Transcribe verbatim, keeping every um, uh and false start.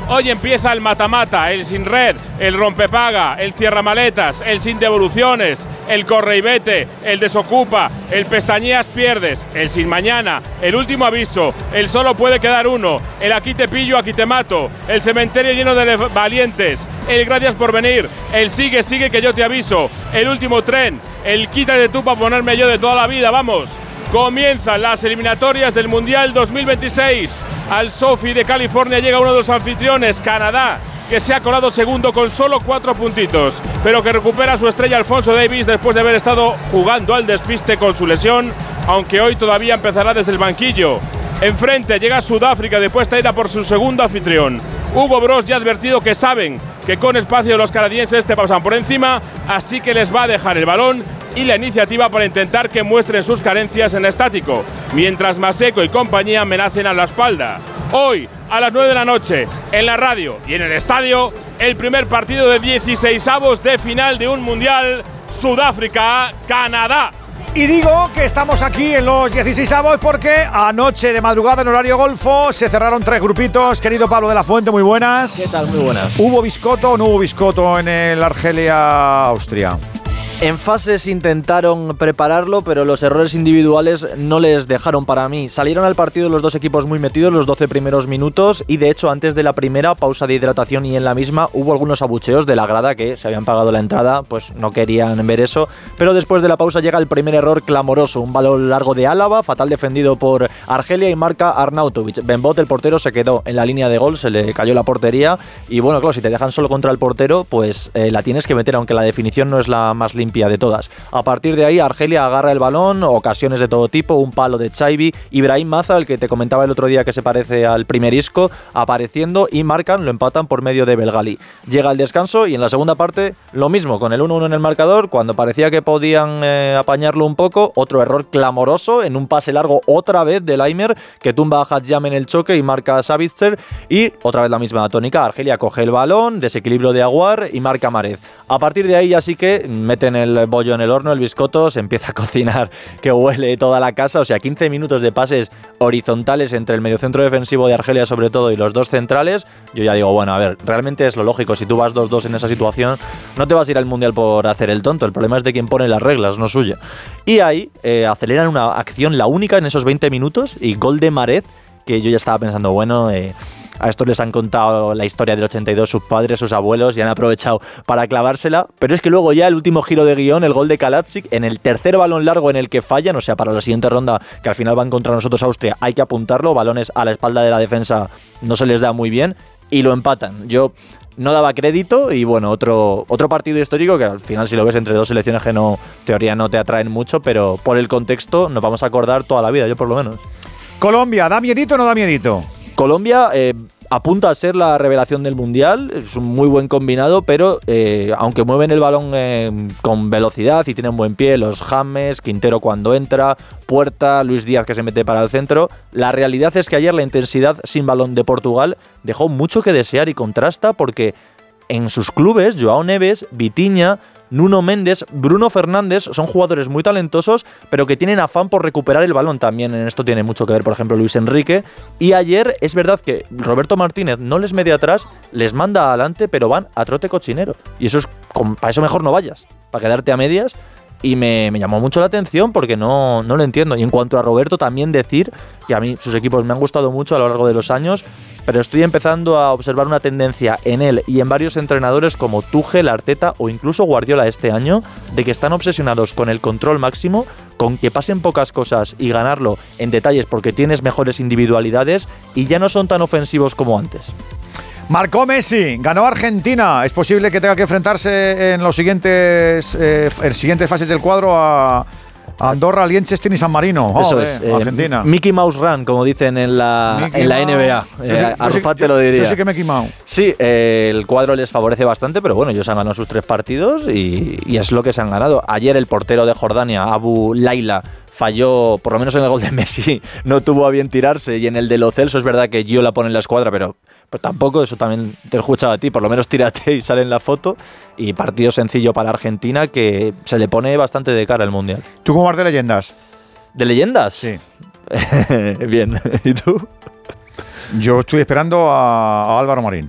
Hoy empieza el mata-mata, el sin red, el rompepaga, el cierra maletas, el sin devoluciones, el corre y vete, el desocupa, el pestañeas pierdes, el sin mañana, el último aviso, el solo puede quedar uno, el aquí te pillo, aquí te mato, el cementerio lleno de valientes, el gracias por venir, el sigue, sigue que yo te aviso, el último tren, el quítate tú para ponerme yo de toda la vida, vamos. Comienzan las eliminatorias del Mundial dos mil veintiséis. Al Sophie de California llega uno de los anfitriones, Canadá, que se ha colado segundo con solo cuatro puntitos, pero que recupera su estrella Alfonso Davies después de haber estado jugando al despiste con su lesión, aunque hoy todavía empezará desde el banquillo. Enfrente llega Sudáfrica de puesta ida por su segundo anfitrión. Hugo Broos ya ha advertido que saben que con espacio los canadienses te pasan por encima, así que les va a dejar el balón y la iniciativa para intentar que muestren sus carencias en estático, mientras Maseko y compañía amenacen a la espalda. Hoy, a las nueve de la noche, en la radio y en el estadio, el primer partido de dieciseisavos de final de un Mundial, Sudáfrica-Canadá. Y digo que estamos aquí en los dieciseisavos porque anoche de madrugada en horario golfo se cerraron tres grupitos. Querido Pablo de la Fuente, muy buenas. ¿Qué tal? Muy buenas. ¿Hubo biscoto o no hubo biscoto en el Argelia-Austria? En fases intentaron prepararlo, pero los errores individuales no les dejaron para mí. Salieron al partido los dos equipos muy metidos los doce primeros minutos y de hecho antes de la primera pausa de hidratación y en la misma hubo algunos abucheos de la grada que se habían pagado la entrada, pues no querían ver eso. Pero después de la pausa llega el primer error clamoroso, un balón largo de Álava, fatal defendido por Argelia y marca Arnautovic. Benbot, el portero, se quedó en la línea de gol, se le cayó la portería y bueno, claro, si te dejan solo contra el portero, pues eh, la tienes que meter, aunque la definición no es la más limpia de todas. A partir de ahí Argelia agarra el balón, ocasiones de todo tipo, un palo de Chaibi, Ibrahim Maza, el que te comentaba el otro día que se parece al primer isco, apareciendo y marcan, lo empatan por medio de Belgali. Llega el descanso y en la segunda parte lo mismo, con el uno uno en el marcador, cuando parecía que podían eh, apañarlo un poco, otro error clamoroso en un pase largo otra vez de Laimer, que tumba a Hadjam en el choque y marca a Savitzer, y otra vez la misma tónica, Argelia coge el balón, desequilibrio de Aguar y marca Marez. A partir de ahí ya sí que meten el bollo en el horno, el biscoto, se empieza a cocinar que huele toda la casa, o sea, quince minutos de pases horizontales entre el mediocentro defensivo de Argelia sobre todo y los dos centrales. Yo ya digo, bueno, a ver, realmente es lo lógico, si tú vas dos dos en esa situación, no te vas a ir al Mundial por hacer el tonto, el problema es de quien pone las reglas, no suya. Y ahí eh, aceleran una acción, la única en esos veinte minutos, y gol de Marez, que yo ya estaba pensando, bueno, eh, a estos les han contado la historia del ochenta y dos sus padres, sus abuelos, y han aprovechado para clavársela. Pero es que luego ya el último giro de guión, el gol de Kaladzic, en el tercer balón largo en el que fallan, o sea, para la siguiente ronda, que al final van contra nosotros Austria, hay que apuntarlo, balones a la espalda de la defensa no se les da muy bien, y lo empatan. Yo no daba crédito y bueno, otro, otro partido histórico que al final si lo ves entre dos selecciones que no, teoría no te atraen mucho, pero por el contexto nos vamos a acordar toda la vida, yo por lo menos. Colombia, ¿da miedito o no da miedito? Colombia eh, apunta a ser la revelación del Mundial, es un muy buen combinado, pero eh, aunque mueven el balón eh, con velocidad y tienen buen pie, los James, Quintero cuando entra, Puerta, Luis Díaz que se mete para el centro, la realidad es que ayer la intensidad sin balón de Portugal dejó mucho que desear y contrasta porque en sus clubes, Joao Neves, Vitinha, Nuno Méndez, Bruno Fernández son jugadores muy talentosos, pero que tienen afán por recuperar el balón. También en esto tiene mucho que ver, por ejemplo, Luis Enrique. Y ayer es verdad que Roberto Martínez no les mete atrás, les manda adelante, pero van a trote cochinero. Y eso es, para eso mejor no vayas, para quedarte a medias. Y me, me llamó mucho la atención porque no, no lo entiendo. Y en cuanto a Roberto, también decir que a mí sus equipos me han gustado mucho a lo largo de los años, pero estoy empezando a observar una tendencia en él y en varios entrenadores como Tuchel, Arteta o incluso Guardiola este año, de que están obsesionados con el control máximo, con que pasen pocas cosas y ganarlo en detalles porque tienes mejores individualidades y ya no son tan ofensivos como antes. Marcó Messi, ganó Argentina. Es posible que tenga que enfrentarse en los siguientes, eh, en siguientes fases del cuadro a Andorra, Liechtenstein y San Marino. Oh, Eso eh, es, eh, Argentina. Mickey Mouse Run, como dicen en la, en la N B A. Eh, Arrufat te lo diría. Yo sí que me he quemado. Sí, eh, el cuadro les favorece bastante, pero bueno, ellos han ganado sus tres partidos y, y es lo que se han ganado. Ayer el portero de Jordania, Abu Laila, falló, por lo menos en el gol de Messi, no tuvo a bien tirarse, y en el de Lo Celso es verdad que Gio la pone en la escuadra, pero pues tampoco, eso también te lo he escuchado a ti, por lo menos tírate y sale en la foto. Y partido sencillo para Argentina que se le pone bastante de cara al Mundial. ¿Tú cómo vas de leyendas? ¿De leyendas? Sí. Bien. ¿Y tú? Yo estoy esperando a, a Álvaro Marín.